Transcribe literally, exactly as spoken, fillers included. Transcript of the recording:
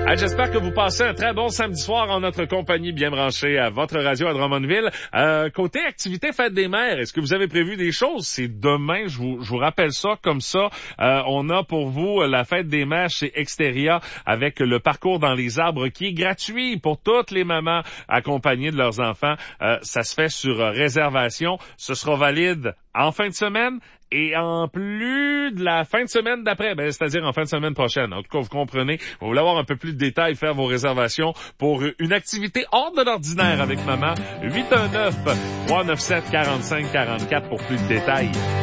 Ah, j'espère que vous passez un très bon samedi soir en notre compagnie, bien branchée à votre radio à Drummondville. Euh, côté activité Fête des Mères, est-ce que vous avez prévu des choses? C'est demain, je vous, je vous rappelle ça comme ça. Euh, on a pour vous la Fête des Mères chez Exteria avec le parcours dans les arbres qui est gratuit pour toutes les mamans accompagnées de leurs enfants. Euh, ça se fait sur réservation. Ce sera valide en fin de semaine. Et en plus de la fin de semaine d'après, ben, c'est-à-dire en fin de semaine prochaine. En tout cas, vous comprenez, vous voulez avoir un peu plus de détails, faire vos réservations pour une activité hors de l'ordinaire avec maman. huit un neuf, trois neuf sept, quatre cinq quatre quatre pour plus de détails.